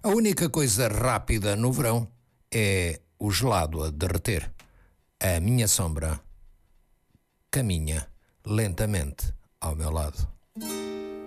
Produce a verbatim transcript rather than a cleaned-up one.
A única coisa rápida no verão é o gelado a derreter. A minha sombra caminha lentamente ao meu lado.